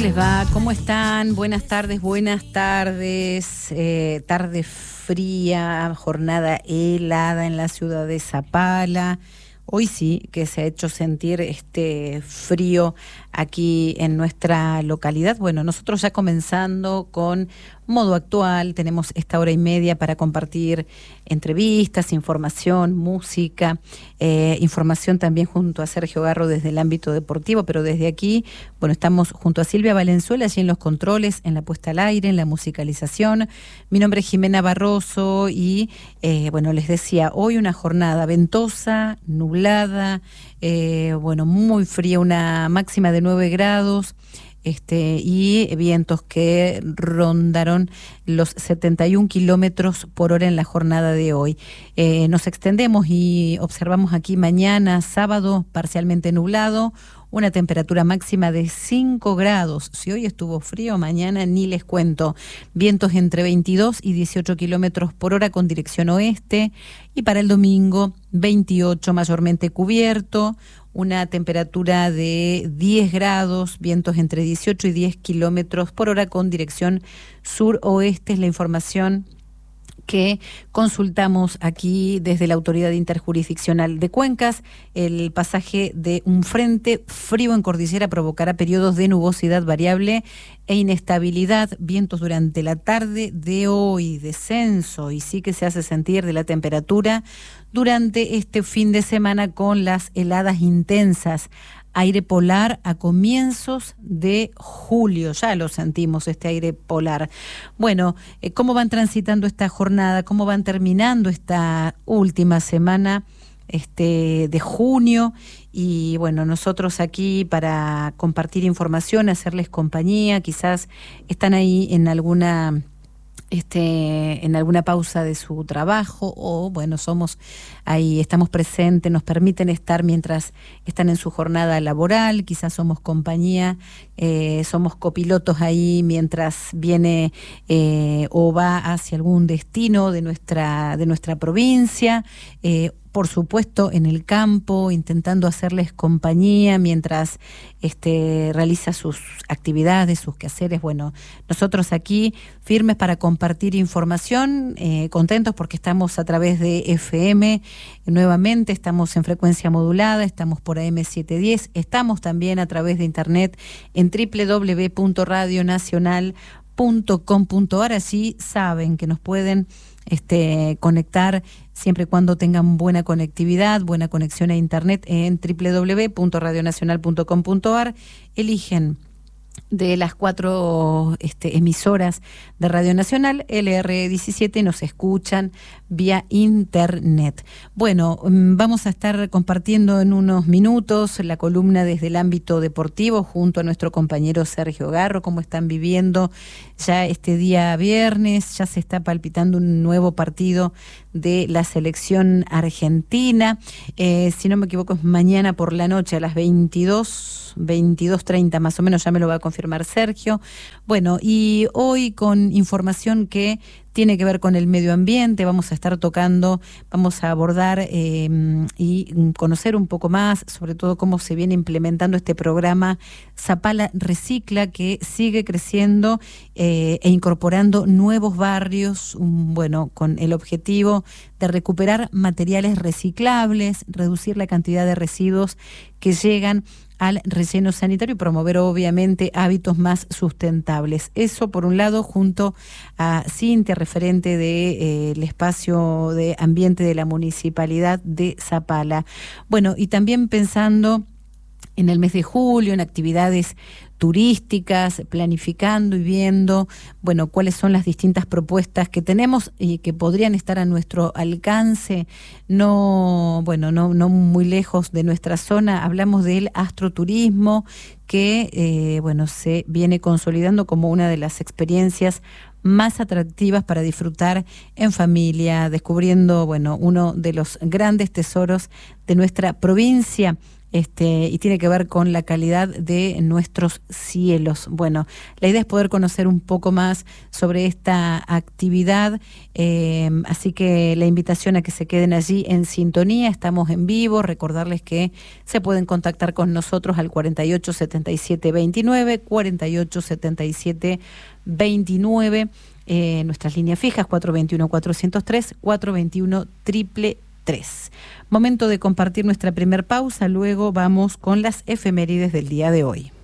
les va? ¿Cómo están? Buenas tardes, tarde fría, jornada helada en la ciudad de Zapala. Hoy sí que se ha hecho sentir este frío aquí en nuestra localidad. Bueno, nosotros ya comenzando con modo actual, tenemos esta hora y media para compartir entrevistas, información, música, información también junto a Sergio Garro desde el ámbito deportivo, pero desde aquí, bueno, estamos junto a Silvia Valenzuela, allí en los controles, en la puesta al aire, en la musicalización. Mi nombre es Jimena Barroso y, bueno, les decía, hoy una jornada ventosa, nublada, bueno, muy fría, una máxima de 9 grados, y vientos que rondaron los 71 kilómetros por hora en la jornada de hoy. Nos extendemos y observamos aquí mañana, sábado, parcialmente nublado, una temperatura máxima de 5 grados. Si hoy estuvo frío, mañana ni les cuento. Vientos entre 22 y 18 kilómetros por hora con dirección oeste. Y para el domingo, 28, mayormente cubierto, una temperatura de 10 grados, vientos entre 18 y 10 kilómetros por hora con dirección sur-oeste. Es la información que consultamos aquí desde la Autoridad Interjurisdiccional de Cuencas. El pasaje de un frente frío en cordillera provocará periodos de nubosidad variable e inestabilidad, vientos durante la tarde de hoy, descenso, y sí que se hace sentir de la temperatura durante este fin de semana con las heladas intensas. Aire polar a comienzos de julio, ya lo sentimos este aire polar. Bueno, ¿cómo van transitando esta jornada? ¿Cómo van terminando esta última semana de junio? Y bueno, nosotros aquí para compartir información, hacerles compañía, quizás están ahí en alguna pausa de su trabajo, o bueno, somos ahí, estamos presentes, nos permiten estar mientras están en su jornada laboral, quizás somos compañía, somos copilotos ahí mientras viene o va hacia algún destino de nuestra provincia, por supuesto en el campo, intentando hacerles compañía mientras realiza sus actividades, sus quehaceres. Bueno, nosotros aquí firmes para compartir información, contentos porque estamos a través de FM, nuevamente estamos en frecuencia modulada, estamos por AM710, estamos también a través de internet en www.radionacional.com.ar. Así saben que nos pueden conectar siempre y cuando tengan buena conectividad, buena conexión a internet en www.radionacional.com.ar. Eligen de las 4 emisoras de Radio Nacional, LR17, y nos escuchan vía internet. Bueno, vamos a estar compartiendo en unos minutos la columna desde el ámbito deportivo junto a nuestro compañero Sergio Garro. Cómo están viviendo ya este día viernes, ya se está palpitando un nuevo partido de la selección argentina. Si no me equivoco, es mañana por la noche a las 22:30 más o menos, ya me lo va a confirmar Sergio. Bueno, y hoy con información que tiene que ver con el medio ambiente, vamos a estar tocando, vamos a abordar y conocer un poco más, sobre todo cómo se viene implementando este programa Zapala Recicla, que sigue creciendo e incorporando nuevos barrios, bueno, con el objetivo de recuperar materiales reciclables, reducir la cantidad de residuos que llegan al relleno sanitario y promover obviamente hábitos más sustentables. Eso por un lado, junto a Cintia, referente del espacio de ambiente de la Municipalidad de Zapala. Bueno, y también pensando en el mes de julio, en actividades turísticas, planificando y viendo, bueno, cuáles son las distintas propuestas que tenemos y que podrían estar a nuestro alcance, no muy lejos de nuestra zona. Hablamos del astroturismo, que bueno, se viene consolidando como una de las experiencias más atractivas para disfrutar en familia, descubriendo, bueno, uno de los grandes tesoros de nuestra provincia. y tiene que ver con la calidad de nuestros cielos. Bueno, la idea es poder conocer un poco más sobre esta actividad, así que la invitación a que se queden allí en sintonía. Estamos en vivo, recordarles que se pueden contactar con nosotros al 48 77 29, 48 77 29, nuestras líneas fijas 421 403, 421 333. Momento de compartir nuestra primer pausa, luego vamos con las efemérides del día de hoy.